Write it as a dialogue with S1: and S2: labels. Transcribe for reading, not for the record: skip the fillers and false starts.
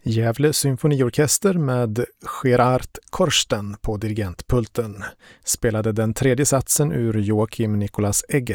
S1: Gävle symfoniorkester med Gerard Korsten på dirigentpulten spelade den tredje satsen ur Joakim Nicolas Egge.